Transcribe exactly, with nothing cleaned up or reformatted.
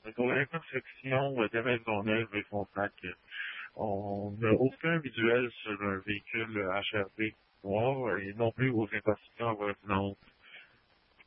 Pour l'intersection de Maisonneuve et Frontenac, on n'a aucun visuel sur un véhicule H R V noir et non plus aux intersections avoisinantes.